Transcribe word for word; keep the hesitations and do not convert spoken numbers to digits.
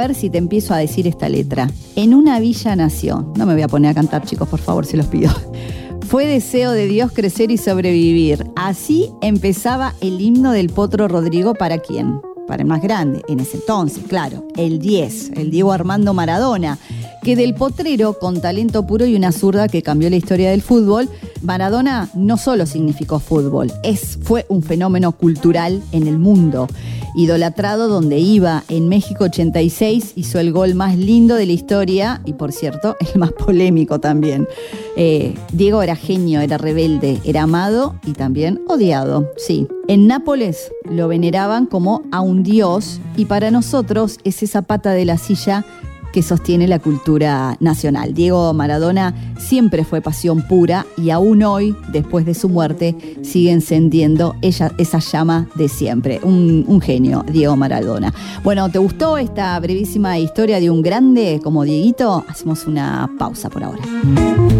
ver si te empiezo a decir esta letra. En una villa nació. No me voy a poner a cantar, chicos, por favor, se los pido. Fue deseo de Dios crecer y sobrevivir. Así empezaba el himno del Potro Rodrigo. ¿Para quién? Para el más grande, en ese entonces, claro, el diez, el Diego Armando Maradona, que del potrero, con talento puro y una zurda que cambió la historia del fútbol, Maradona no solo significó fútbol, es, fue un fenómeno cultural en el mundo. Idolatrado donde iba, en México ochenta y seis hizo el gol más lindo de la historia y, por cierto, el más polémico también. Eh, Diego era genio, era rebelde, era amado y también odiado, sí. En Nápoles lo veneraban como a un dios y para nosotros es esa pata de la silla que sostiene la cultura nacional. Diego Maradona siempre fue pasión pura y aún hoy, después de su muerte, sigue encendiendo ella, esa llama de siempre. Un, un genio, Diego Maradona. Bueno, ¿te gustó esta brevísima historia de un grande como Dieguito? Hacemos una pausa por ahora.